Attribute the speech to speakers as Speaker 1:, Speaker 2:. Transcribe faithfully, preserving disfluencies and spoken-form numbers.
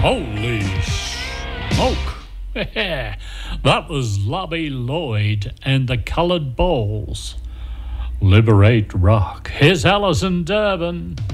Speaker 1: Holy smoke. That was Lobby Lloyd and the Coloured Balls. Liberate Rock. Here's Alison Durbin.